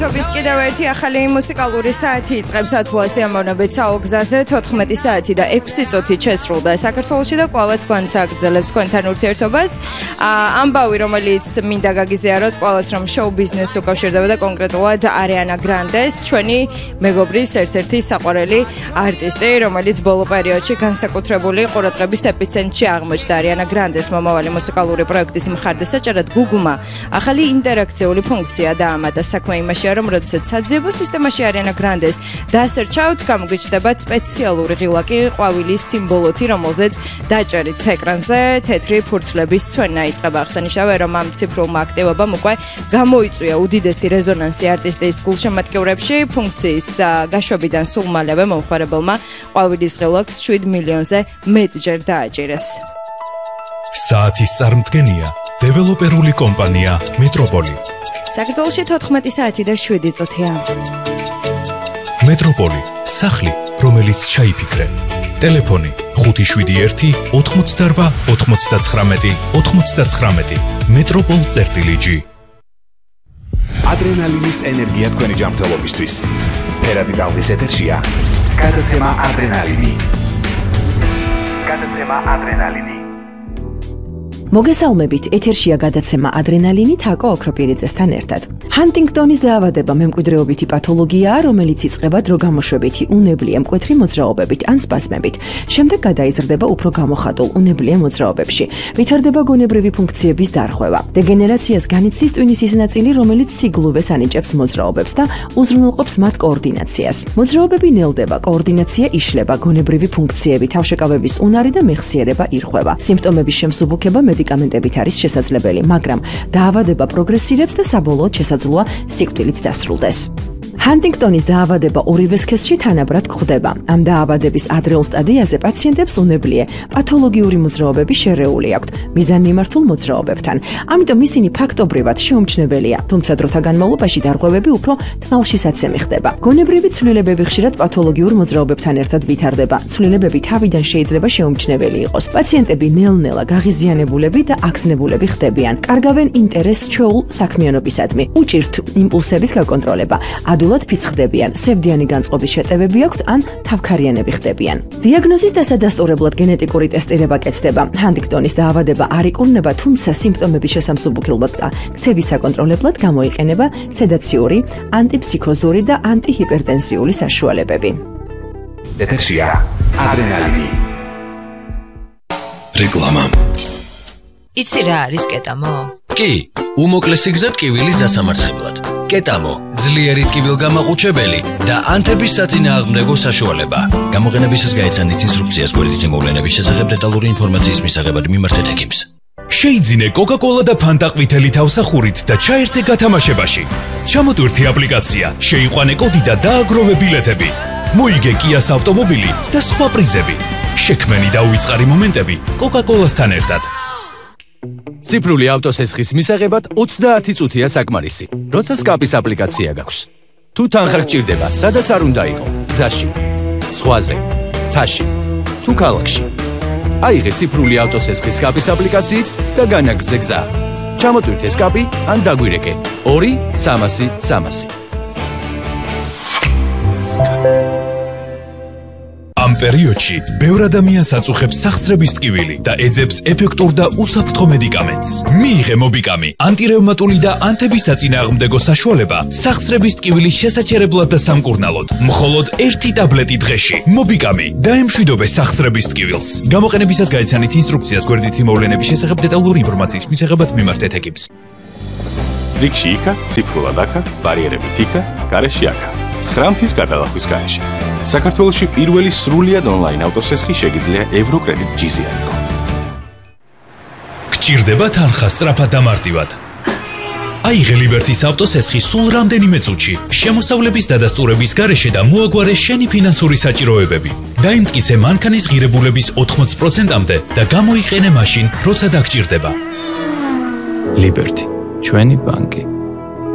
უსაფრთხოების კიდევ ერთი ახალი მუსიკალური საათი იწყებს ათვლასი ამოვნებით საოგზაზე 14 საათი და 6 წუთი შესრულდა საქართველოში და კვლავაც გვანც აგრძელებს თქვენთან ურთიერთობას. ამბავი, რომელიც მინდა გაგიზიაროთ, კვლავაც რომ შოუ ბიზნესს უკავშირდება და კონკრეტულად არიანა გრანდეს, ჩვენი მეგობრის ერთ-ერთი საყვარელი არტისტი, რომელიც ბოლო პერიოდში განსაკუთრებული ყურადღების ეპიცენტრში აღმოჩნდა. არიანა გრანდეს მომავალი მუსიკალური პროექტის მხარდასაჭერად Google-მა ახალი ინტერაქციული ფუნქცია დაამატა. საქმე იმაშია, რომ როდესაც საძიებო სისტემაში არიანა გრანდეს დასერჩავთ, გამოგიჩნდებათ სპეციალური ღილაკი ყვავილის სიმბოლოთი, რომელზეც დაჭერით ეკრანზე თეთრი ფურცლების ცვენა იწყება. აღსანიშნავია, რომ ამ ციფრულმა აქტივობამ უკვე გამოიწვია უდიდესი რეზონანსი არტისტის გულშემატკივრებში. ფუნქციის გაშვებიდან სულ მალევე მომხმარებელმა ყვავილის ღილაკს 7 მილიონზე მეტჯერ დააჭირეს. საათის წარმდგენია დეველოპერული კომპანია მეტროპოლი. საქართველოში 14 საათი და 7 წუთია. მეტროპოლი, სახლი, რომელიც ჩაიფიქრე. ტელეფონი 571 88 99 99. metropol.g. ადრენალინის ენერგია თქვენი ჯანმრთელობისთვის. ფერადი ტალღის ეთერშია გადაცემა ადრენალინი. მოგესალმებით, ეთერშია გადაცემა ადრენალინი თაკო ოქროპირიძესთან ერთად. ჰანტინგტონის დაავადება მემკვიდრეობითი პათოლოგიაა, რომელიც იწყება დროგამოშვებითი უნებლი მკვეთრი მოძრაობებით ან სპაზმებით. შემდეგ გადაიზრდება უფრო გამოხატულ უნებლიე მოძრაობებში. ვითარდება გონებრივი ფუნქციების დარღვევა. დეგენერაციას განიცდის ტვინის ის ნაწილი, რომელიც სიგლუვეს ანიჭებს მოძრაობებს და უზრუნველყოფს მათ კოორდინაციას. მოძრაობები ნელდება, კოორდინაცია იშლება, გონებრივი ფუნქციები, თავშეკავების უნარი და მეხსიერება ირღვევა. სიმპტომების შემსუბუქება მედიკამენტებით არის შესაძლებელი, მაგრამ დაავადება პროგრესირებს და საბოლოოდ შესაძლოა სიკვდილით დასრულდეს. ჰანტინგტონის დაავადება ორივე სქესში თანაბრად გვხვდება. ამ დაავადების ადრეულ სტადიაზე პაციენტებს უნებლიე პათოლოგიური მოძრაობები შერეული აქვთ მიზანმიმართულ მოძრაობებთან. ამიტომ ისინი ფაქტობრივად შეუმჩნეველია, თუმცა დროთა განმავლობაში დარღვევები უფრო თვალშისაცემი ხდება. გონებრივი ცვლილებები ხშირად პათოლოგიურ მოძრაობებთან ერთად ვითარდება. ცვლილებები თავიდან შეიძლება შეუმჩნეველი იყოს. პაციენტები ნელ-ნელა გაღიზიანებულები და აგზნებულები ხდებიან. კარგავენ ინტერესს ჩვეულ საქმიანობისადმი. უჭირთ იმპულსების გაკონტროლება. ადულად ფიცხდებიან, სევდიანი განწყობის შეტევები აქვთ ან თავქარიანები ხდებიან. დიაგნოზის დასადასტურებლად გენეტიკური ტესტირება კეთდება. ჰანტინგტონის დაავადება არ იკურნება, თუმცა სიმპტომების შესამსუბუქებლად და ქცევის საკონტროლებლად გამოიყენება სედაციური, ანტიფსიქოზური და ანტიჰიპერტენსიული საშუალებები. ეთერშია ადრენალინი. რეკლამა. იცი რა არის კეტამო? კი, უმოკლესი გზა ტკივილის დასამარცხებლად. კეტამო, ძლიერი ტკივილგამაყუჩებელი და ანთების საწინააღმდეგო საშუალება. გამოყენებისას გაეცანით ინსტრუქციას გვერდითი მოვლენების შესახებ დეტალური ინფორმაციის მისაღებად მიმართეთ ექიმს. შეიძინე კოკა-კოლა და ფანტა ყვითელი თავსახურით და ჩაერთე გათამაშებაში. ჩამოტვირთი აპლიკაცია, შეიყვანე კოდი და დააგროვე ბილეთები. მოიგე კიას ავტომობილი და სხვა პრიზები. შექმენი და უიწყარი მომენტები კოკა-კოლასთან ერთად. ციფრული ავტოსესხის მისაღებად 20 წუთია საკმარისი, როცა სკაპის აპლიკაცია გაქვს. თუ თანხა გჭირდება, სადაც არ უნდა იყო, გზაში, ზღვაზე, მთაში, თუ ქალაქში. აიღე ციფრული ავტოსესხის სკაპის აპლიკაციით და განაგრძე გზა. ჩამოტვირთე სკაპი ან დაგვირეკე 2-300-300. ამ პერიოდში ბევრ ადამიანს აწუხებს სახსრების ტკივილი და ეძებს ეფექტურ და უსაფრთხო მედიკამენტს. მიიღე მობიკამი, ანტირევმატული და ანთების საწინააღმდეგო საშუალება სახსრების ტკივილის შესაჩერებლად და სამკურნალოდ. მხოლოდ 1 ტაბლეტი დღეში. მობიკამი დაემშვიდობე სახსრების ტკივილს. გამოყენებისას გაეცანით ინსტრუქციას გვერდითი მოვლენების შესახებ დეტალური ინფორმაციის მისაღებად მიმართეთ ექიმს. რიგში იქა, ციფრულად აქა, ბარიერებით იქა, გარეშე აქა. 9 მთის გადალახვის გარეშე. საქართველოში პირველი სრულიად ონლაინ ავტოსესხი შეგიძლია ევროკრედიტ ჯიზი აიღო. გჭირდება თანხა სწრაფად და მარტივად. აიღე ლიბერტის ავტოსესხი სულ რამდენიმე წუთში, შემოსავლების დადასტურების გარეშე და მოაგვარე შენი ფინანსური საჭიროებები. დაიმტკიცე მანქანის ღირებულების 80%-მდე და გამოიყენე მაშინ, როცა დაგჭირდება. ლიბერტი, ჩვენი ბანკი.